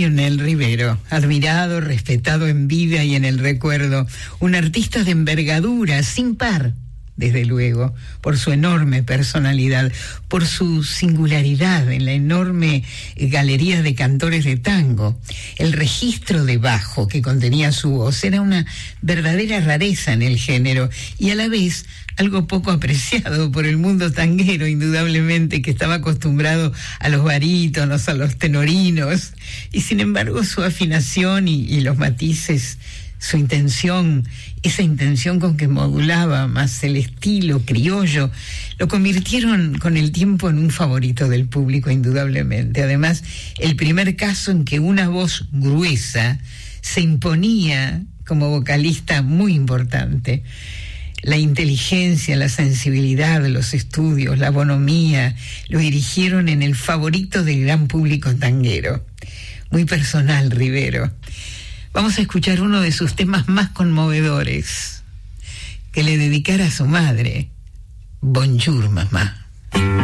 Lionel Rivero, admirado, respetado en vida y en el recuerdo, un artista de envergadura, sin par, desde luego, por su enorme personalidad, por su singularidad en la enorme galería de cantores de tango. El registro de bajo que contenía su voz era una verdadera rareza en el género y a la vez algo poco apreciado por el mundo tanguero, indudablemente, que estaba acostumbrado a los barítonos, a los tenorinos, y sin embargo su afinación y los matices, su intención, esa intención con que modulaba más el estilo criollo, lo convirtieron con el tiempo en un favorito del público, indudablemente. Además, el primer caso en que una voz gruesa se imponía como vocalista muy importante. La inteligencia, la sensibilidad, los estudios, la bonomía, lo dirigieron en el favorito del gran público tanguero. Muy personal, Rivero. Vamos a escuchar uno de sus temas más conmovedores, que le dedicara a su madre, Bonjour, mamá.